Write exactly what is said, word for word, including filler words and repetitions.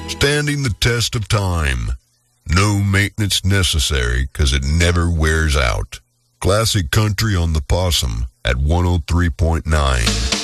Standing the test of time. No maintenance necessary because it never wears out. Classic country on the Possum at one oh three point nine.